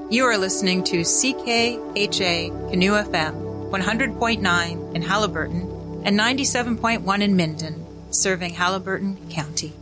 You are listening to CKHA Canoe FM, 100.9 in Haliburton and 97.1 in Minden, serving Haliburton County.